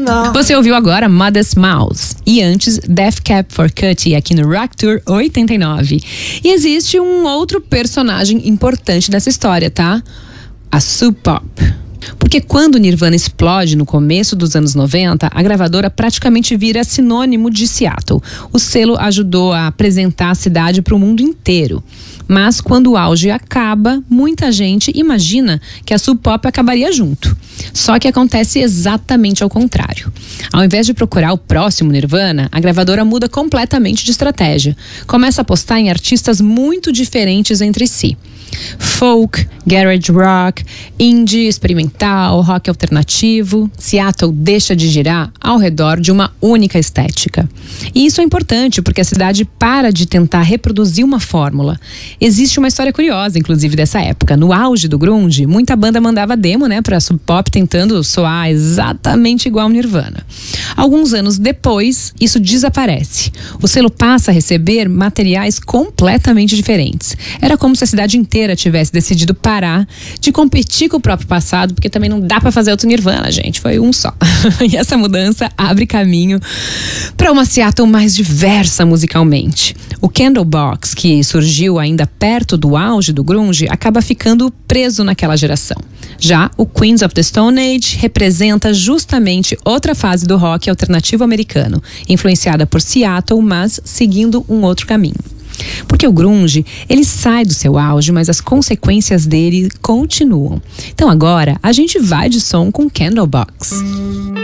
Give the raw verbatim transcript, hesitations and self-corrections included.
Você ouviu agora Modest Mouse e antes Death Cab for Cutie aqui no Rock Tour oitenta e nove. E existe um outro personagem importante dessa história, tá? A Sub Pop. Porque quando o Nirvana explode no começo dos anos noventa, a gravadora praticamente vira sinônimo de Seattle. O selo ajudou a apresentar a cidade para o mundo inteiro. Mas quando o auge acaba, muita gente imagina que a Sub Pop acabaria junto. Só que acontece exatamente ao contrário. Ao invés de procurar o próximo Nirvana, a gravadora muda completamente de estratégia. Começa a apostar em artistas muito diferentes entre si. Folk, garage rock, indie, experimental, rock alternativo. Seattle deixa de girar ao redor de uma única estética. E isso é importante porque a cidade para de tentar reproduzir uma fórmula. Existe uma história curiosa, inclusive, dessa época. No auge do grunge, muita banda mandava demo, né, pra Sub Pop tentando soar exatamente igual ao Nirvana. Alguns anos depois, isso desaparece. O selo passa a receber materiais completamente diferentes. Era como se a cidade inteira tivesse decidido parar de competir com o próprio passado, porque também não dá pra fazer outro Nirvana, gente. Foi um só. E essa mudança abre caminho para uma Seattle mais diversa musicalmente. O Candlebox, que surgiu ainda perto do auge do grunge, acaba ficando preso naquela geração. Já o Queens of the Stone Age representa justamente outra fase do rock alternativo americano, influenciada por Seattle, mas seguindo um outro caminho. Porque o grunge, ele sai do seu auge, mas as consequências dele continuam. Então agora, a gente vai de som com Candlebox.